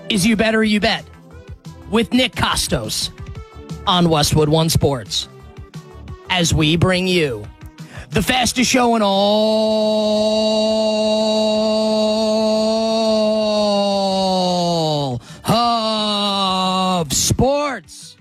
is You Better You Bet with Nick Costos on Westwood One Sports as we bring you the fastest show in all of sports.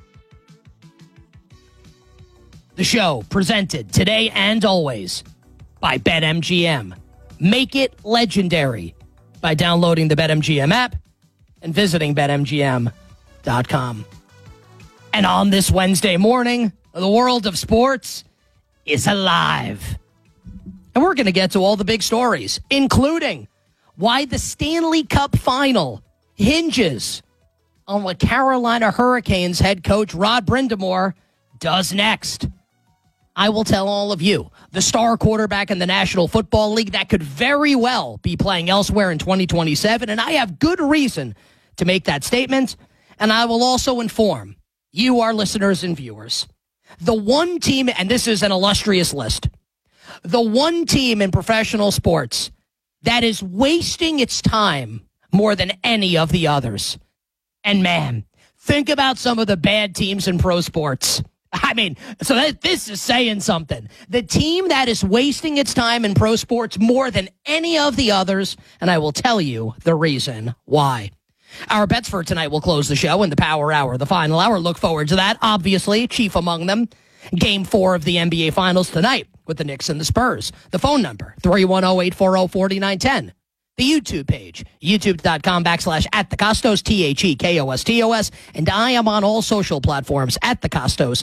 The show presented today and always by BetMGM. Make it legendary by downloading the BetMGM app and visiting BetMGM.com. And on this Wednesday morning, the world of sports is alive. And we're going to get to all the big stories, including why the Stanley Cup final hinges on what Carolina Hurricanes head coach Rod Brind'Amour does next. I will tell all of you, the star quarterback in the National Football League that could very well be playing elsewhere in 2027, and I have good reason to make that statement. And I will also inform you, our listeners and viewers, the one team, and this is an illustrious list, the one team in professional sports that is wasting its time more than any of the others. And man, think about some of the bad teams in pro sports. I mean, this is saying something. The team that is wasting its time in pro sports more than any of the others, and I will tell you the reason why. Our bets for tonight will close the show in the Power Hour, the final hour. Look forward to that. Obviously, chief among them, Game 4 of the NBA Finals tonight with the Knicks and the Spurs. The phone number, 310-840-4910. The YouTube page, youtube.com/@thecostos, THEKOSTOS. And I am on all social platforms @thecostos,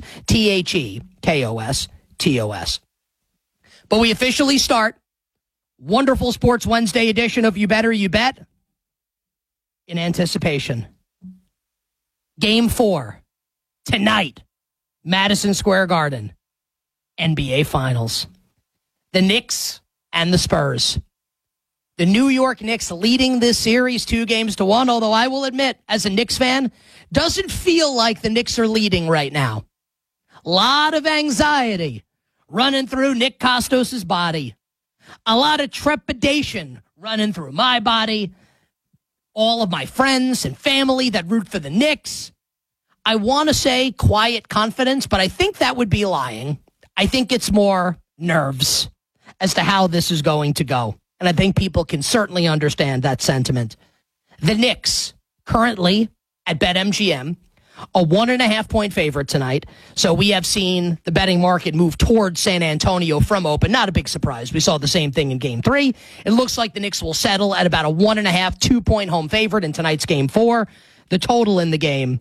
THEKOSTOS. But we officially start wonderful Sports Wednesday edition of You Better You Bet in anticipation. Game 4 tonight, Madison Square Garden, NBA Finals. The Knicks and the Spurs. The New York Knicks leading this series 2-1, although I will admit, as a Knicks fan, doesn't feel like the Knicks are leading right now. A lot of anxiety running through Nick Costos' body. A lot of trepidation running through my body. All of my friends and family that root for the Knicks. I want to say quiet confidence, but I think that would be lying. I think it's more nerves as to how this is going to go. And I think people can certainly understand that sentiment. The Knicks, currently at BetMGM, a 1.5-point favorite tonight. So we have seen the betting market move towards San Antonio from open. Not a big surprise. We saw the same thing in Game 3. It looks like the Knicks will settle at about a 1.5, 2-point home favorite in tonight's Game 4. The total in the game,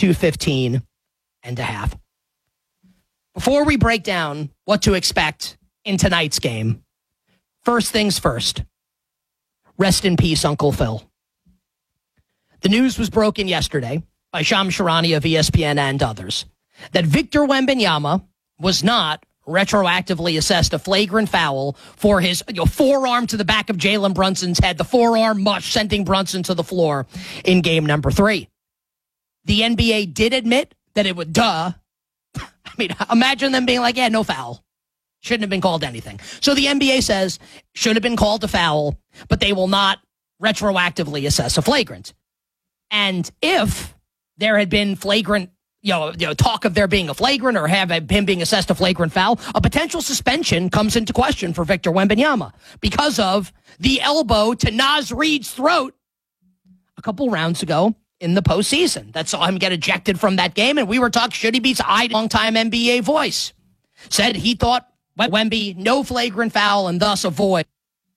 215.5. Before we break down what to expect in tonight's game, first things first, rest in peace, Uncle Phil. The news was broken yesterday by Shams Charania of ESPN and others that Victor Wembanyama was not retroactively assessed a flagrant foul for his forearm to the back of Jalen Brunson's head, the forearm mush sending Brunson to the floor in game number 3. The NBA did admit that it would, I mean, imagine them being like, yeah, no foul. Shouldn't have been called anything. So the NBA says should have been called a foul, but they will not retroactively assess a flagrant. And if there had been flagrant, talk of there being a flagrant or have him being assessed a flagrant foul, a potential suspension comes into question for Victor Wembanyama because of the elbow to Naz Reid's throat a couple rounds ago in the postseason. That saw him get ejected from that game. And we were talking, should he be a long-time NBA voice? Said he thought Wemby, no flagrant foul, and thus avoid.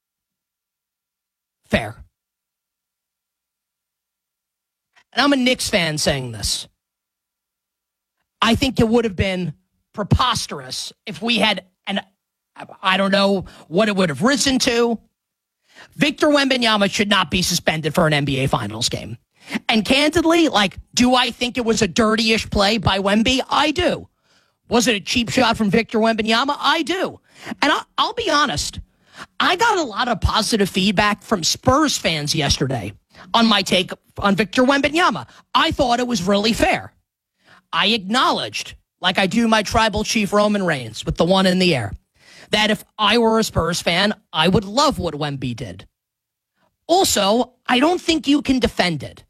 Fair. And I'm a Knicks fan saying this. I think it would have been preposterous if we had, and I don't know what it would have risen to. Victor Wembanyama should not be suspended for an NBA Finals game. And candidly, do I think it was a dirty-ish play by Wemby? I do. Was it a cheap shot from Victor Wembanyama? I do. And I'll be honest. I got a lot of positive feedback from Spurs fans yesterday on my take on Victor Wembanyama. I thought it was really fair. I acknowledged, like I do my tribal chief Roman Reigns with the one in the air, that if I were a Spurs fan, I would love what Wemby did. Also, I don't think you can defend it.